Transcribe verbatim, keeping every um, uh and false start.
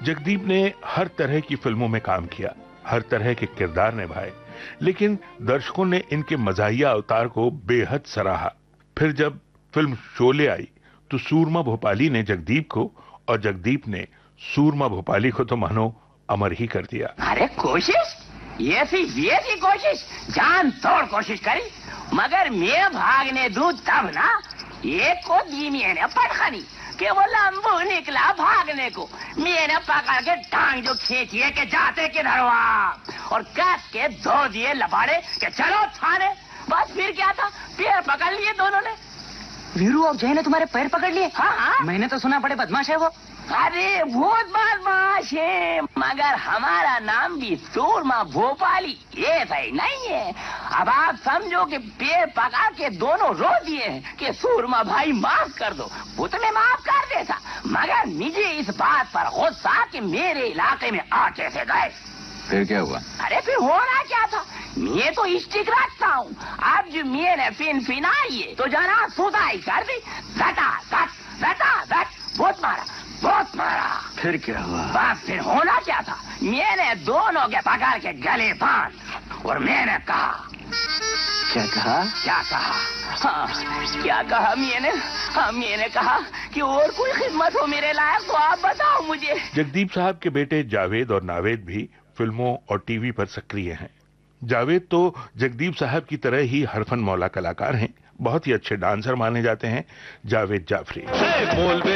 जगदीप ने हर तरह की फिल्मों में काम किया, हर तरह के किरदार निभाए, लेकिन दर्शकों ने इनके मजाहिया अवतार को बेहद सराहा। फिर जब फिल्म शोले आई तो सूरमा भोपाली ने जगदीप को और जगदीप ने सूरमा भोपाली को तो मानो अमर ही कर दिया। अरे कोशिश, ये सी ये सी कोशिश, जान तोड़ कोशिश करी, मगर मैं भागने दूं तब ना, एक को दी मैंने पटखनी कि वो लंबू निकला भागने को, मैंने पकड़ के टांग जो खींची है कि जाते किधर हो आप, और कस के दो दिए लबाड़े कि चलो थाने। बस फिर क्या था, पैर पकड़ लिए दोनों ने। वीरू और जय ने तुम्हारे पैर पकड़ लिए? हाँ हाँ, मैंने तो सुना बड़े बदमाश है वो। अरे बहुत बदमाश है, मगर हमारा नाम भी सूरमा भोपाली ये सही नहीं है। अब आप समझो कि पैर पकड़ के दोनों रो दिए हैं कि सूरमा भाई माफ कर दो, वो तो मैं माफ कर देता, मगर मुझे इस बात पर गुस्सा कि मेरे इलाके में आ कैसे गए। फिर क्या हुआ? अरे फिर होना क्या था, मैं तो स्टिक रखता हूँ, अब जो मैंने फिन फिनाई है तो जना सुधाई कर दी, दटा दट दटा दट, बहुत मारा बहुत मारा। फिर क्या हुआ? बस फिर होना क्या था, मैंने दोनों के पकड़ के गले बांध और मैंने कहा। क्या कहा? क्या कहा? हाँ क्या कहा मैंने? हाँ मैंने कहा कि और कोई खिदमत हो मेरे लायक तो आप बताओ मुझे। जगदीप साहब के बेटे जावेद और नावेद भी फिल्मों और टीवी पर सक्रिय हैं। जावेद तो जगदीप साहब की तरह ही हरफन मौला कलाकार हैं, बहुत ही अच्छे डांसर माने जाते हैं जावेद जाफरी।